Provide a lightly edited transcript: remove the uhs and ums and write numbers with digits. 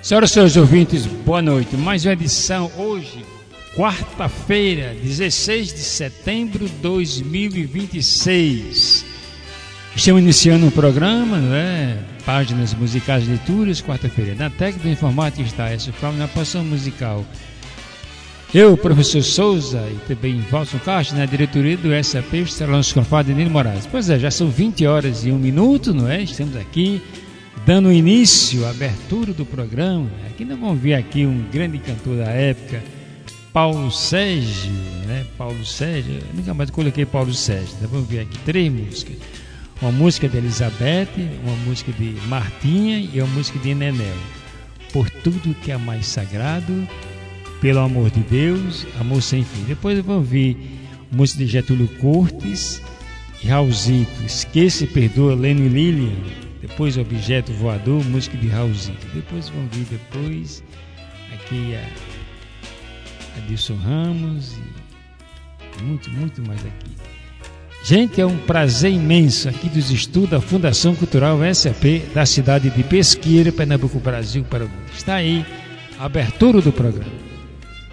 Senhoras e senhores ouvintes, boa noite. Mais uma edição hoje, quarta-feira, 16 de setembro de 2026. Estamos iniciando um programa, não é? Páginas musicais, leituras, quarta-feira. Na técnica de informática está essa forma, na posição musical. Eu, professor Souza, e também Valson Castro, na diretoria do SAP, Salão Escrofado de Nilo Moraes. Pois é, já são 20 horas e 1 minuto, não é? Estamos aqui dando início à abertura do programa. Aqui nós vamos ver aqui um grande cantor da época, Paulo Sérgio, né? Paulo Sérgio, eu nunca mais coloquei Paulo Sérgio. Nós vamos ver aqui 3 músicas. Uma música de Elizabeth, uma música de Martinha e uma música de Nenel. Por tudo que é mais sagrado, pelo amor de Deus, amor sem fim. Depois vamos ver música de Getúlio Cortes e Raulzito, Esqueça e Perdoa, Leno e Lilian. Depois Objeto Voador, música de Raulzito. Depois vamos ver aqui a Adilson Ramos e muito mais aqui. Gente, é um prazer imenso aqui dos estudos da Fundação Cultural SAP da cidade de Pesqueira, Pernambuco, Brasil, para o mundo. Está aí a abertura do programa.